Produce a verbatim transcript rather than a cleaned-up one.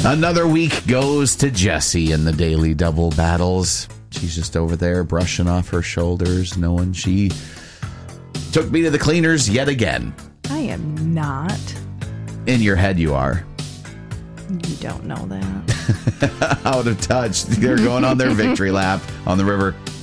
Another week goes to Jessie in the daily double battles. She's just over there brushing off her shoulders, knowing she took me to the cleaners yet again. I am not. In your head, you are. You don't know that. Out of touch. They're going on their victory lap on the river.